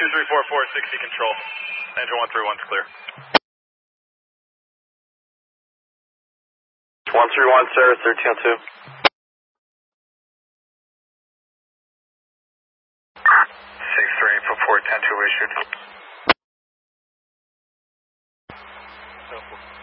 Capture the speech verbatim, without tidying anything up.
two three four four sixty control. Engine one three one's clear. one three one, sir, thirteen oh two. six three four four ten two issued.